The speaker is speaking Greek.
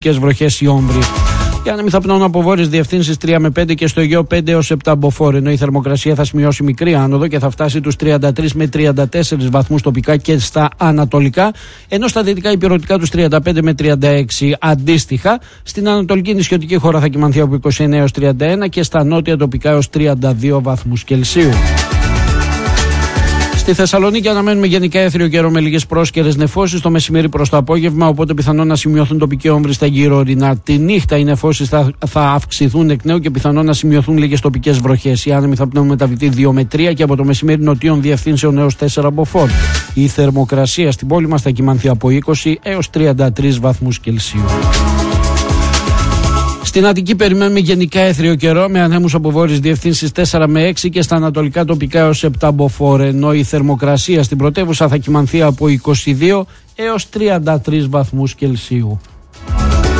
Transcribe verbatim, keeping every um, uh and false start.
βροχές ή όμβροι. Οι άνεμοι θα πνέουν από βόρειες διευθύνσεις τρία με πέντε και στο Αιγαίο πέντε έως επτά μποφόρ, ενώ η θερμοκρασία θα σημειώσει μικρή άνοδο και θα φτάσει τους τριάντα τρεις με τριάντα τέσσερις βαθμούς τοπικά και στα ανατολικά, ενώ στα δυτικά υπηρετικά τους τριάντα πέντε με τριάντα έξι αντίστοιχα. Στην ανατολική νησιωτική χώρα θα κυμανθεί από είκοσι εννέα έως τριάντα ένα και στα νότια τοπικά έως τριάντα δύο βαθμούς Κελσίου. Στη Θεσσαλονίκη αναμένουμε γενικά έθριο καιρό με λίγες πρόσκαιρες νεφώσεις το μεσημέρι προς το απόγευμα, οπότε πιθανόν να σημειωθούν τοπικοί όμβροι στα γύρω-ορεινά. Τη νύχτα οι νεφώσεις θα, θα αυξηθούν εκ νέου και πιθανόν να σημειωθούν λίγες τοπικές βροχές. Οι άνεμοι θα πνέουν μεταβητή δύο με τρία και από το μεσημέρι νοτίων διευθύνσεων έως τέσσερα μποφόρ. Η θερμοκρασία στην πόλη μας θα κυμανθεί από είκοσι έως τριάντα τρεις βαθμούς Κελσίου. Στην Αττική περιμένουμε γενικά έθριο καιρό με ανέμους από βόρειες διευθύνσεις τέσσερα με έξι και στα ανατολικά τοπικά έως επτά μποφόρ, ενώ η θερμοκρασία στην πρωτεύουσα θα κυμανθεί από είκοσι δύο έως τριάντα τρεις βαθμούς Κελσίου.